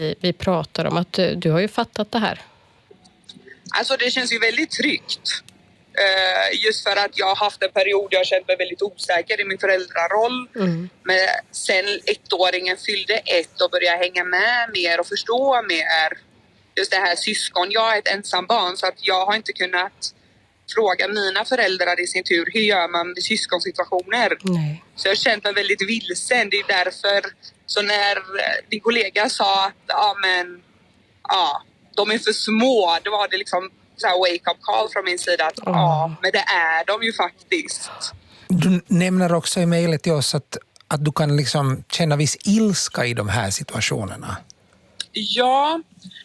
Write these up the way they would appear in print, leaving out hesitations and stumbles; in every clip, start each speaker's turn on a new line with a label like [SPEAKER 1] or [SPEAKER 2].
[SPEAKER 1] vi pratar om att du har ju fattat det här.
[SPEAKER 2] Alltså det känns ju väldigt tryggt. Just för att jag har haft en period jag känt mig väldigt osäker i min föräldraroll. Men sen ettåringen fyllde 1 och började hänga med mer och förstå mer. Just det här syskon. Jag är ett ensam barn så att jag har inte kunnat fråga mina föräldrar i sin tur. Hur gör man i syskonsituationer?
[SPEAKER 1] Nej.
[SPEAKER 2] Så jag har känt mig väldigt vilsen. Det är därför. Så när din kollega sa att de är för små. Då var det liksom så här wake-up call från min sida. Att men det är de ju faktiskt.
[SPEAKER 3] Du nämner också i mejlet till oss att du kan liksom känna viss ilska i de här situationerna.
[SPEAKER 2] Ja,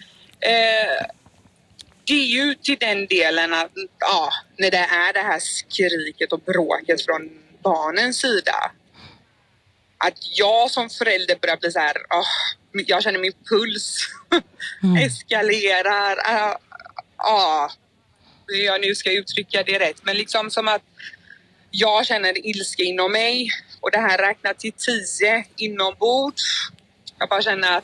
[SPEAKER 2] det är ju till den delen att när det är det här skriket och bråket från barnens sida. Att jag som förälder börjar bli så här, jag känner min puls eskalerar. Nu ska jag uttrycka det rätt. Men liksom som att jag känner ilska inom mig. Och det här räknar till 10 inombords. Jag bara känner att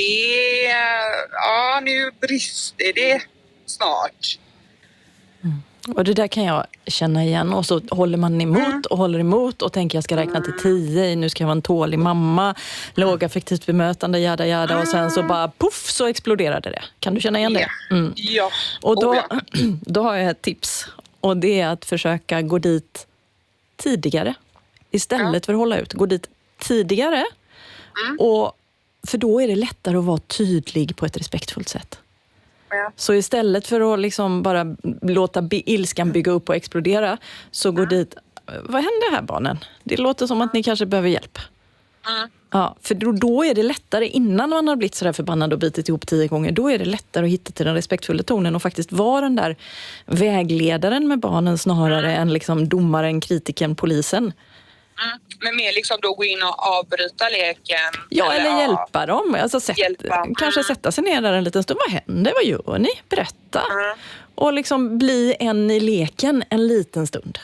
[SPEAKER 2] nu brister det snart.
[SPEAKER 4] Och det där kan jag känna igen. Och så håller man emot och håller emot och tänker jag ska räkna till 10. Nu ska jag vara en tålig mamma. Lågaffektivt bemötande, jada. Och sen så bara puff så exploderade det. Kan du känna igen det?
[SPEAKER 2] Ja.
[SPEAKER 4] Och då har jag ett tips. Och det är att försöka gå dit tidigare. Istället för att hålla ut. Gå dit tidigare. För då är det lättare att vara tydlig på ett respektfullt sätt. Så istället för att liksom bara låta ilskan bygga upp och explodera så gå dit. Vad händer här barnen? Det låter som att ni kanske behöver hjälp. Ja, för då är det lättare innan man har blivit så där förbannad och bitit ihop 10 gånger. Då är det lättare att hitta till den respektfulla tonen och faktiskt vara den där vägledaren med barnen snarare än liksom domaren, kritiken, polisen.
[SPEAKER 2] Men mer liksom då gå in och avbryta leken.
[SPEAKER 4] Ja, eller hjälpa dem. Alltså kanske sätta sig ner där en liten stund. Vad händer? Vad gör ni? Berätta. Och liksom bli en i leken en liten stund.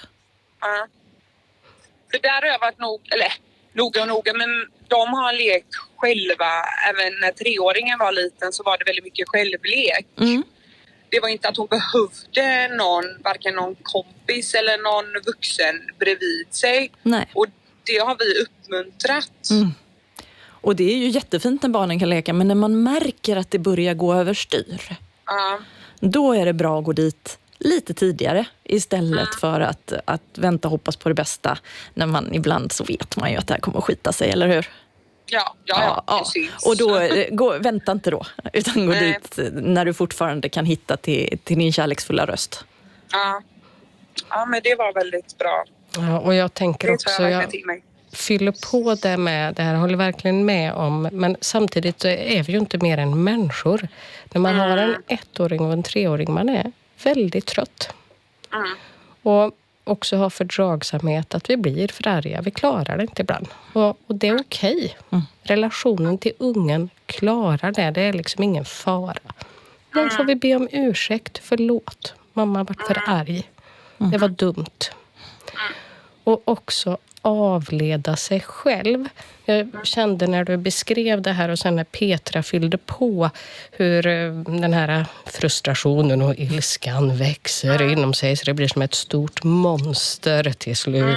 [SPEAKER 2] För där har jag varit noga, men de har lekt själva. Även när 3-åringen var liten så var det väldigt mycket självlek. Det var inte att hon behövde varken någon kompis eller någon vuxen bredvid sig.
[SPEAKER 4] Nej.
[SPEAKER 2] Och det har vi uppmuntrat.
[SPEAKER 4] Och det är ju jättefint när barnen kan leka, men när man märker att det börjar gå överstyr, då är det bra att gå dit lite tidigare istället för att vänta och hoppas på det bästa. När man ibland så vet man ju att det här kommer att skita sig, eller hur?
[SPEAKER 2] Ja, precis.
[SPEAKER 4] Och då vänta inte då, utan gå dit när du fortfarande kan hitta till din kärleksfulla röst.
[SPEAKER 2] Ja, men det var väldigt bra.
[SPEAKER 1] Ja, och jag tänker också, jag fyller på det med, det här håller verkligen med om, men samtidigt är vi ju inte mer än människor. När man har en 1-åring och en 3-åring, man är väldigt trött. Och också ha fördragsamhet, att vi blir för arga. Vi klarar det inte ibland. Och det är okej. Relationen till ungen klarar det. Det är liksom ingen fara. Då får vi be om ursäkt. Förlåt. Mamma har varit för arg. Det var dumt. Och också avleda sig själv. Jag kände när du beskrev det här och sen när Petra fyllde på hur den här frustrationen och ilskan växer inom sig så det blir som ett stort monster till slut.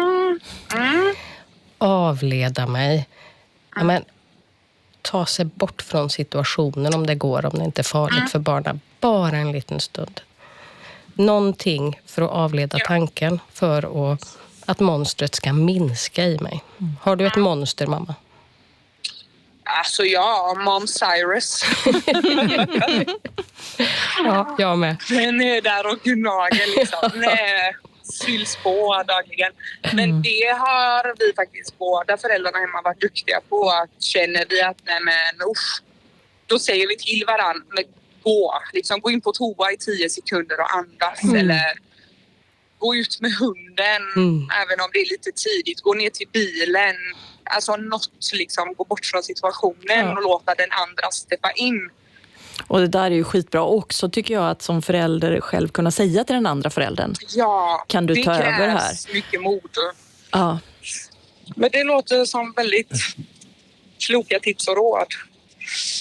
[SPEAKER 1] Avleda mig. Ja, men, ta sig bort från situationen om det går, om det inte är farligt för barnen. Bara en liten stund. Någonting för att avleda tanken för att monstret ska minska i mig. Har du ett monster, mamma?
[SPEAKER 2] Alltså Mom Cyrus.
[SPEAKER 1] Ja, jag med.
[SPEAKER 2] Den är där och gnager liksom. Nej, fylls på dagligen. Men det har vi faktiskt båda föräldrarna hemma varit duktiga på. Att känner vi att då säger vi till varandra. Gå in på toa i 10 sekunder och andas. Eller gå ut med hunden. Även om det är lite tidigt. Gå ner till bilen. Alltså gå bort från situationen och låta den andra steppa in.
[SPEAKER 4] Och det där är ju skitbra också, tycker jag, att som förälder själv kunna säga till den andra föräldern.
[SPEAKER 2] Ja,
[SPEAKER 4] kan du ta över här?
[SPEAKER 2] Det krävs mycket mod.
[SPEAKER 4] Ja.
[SPEAKER 2] Men det låter som väldigt kloka tips och råd.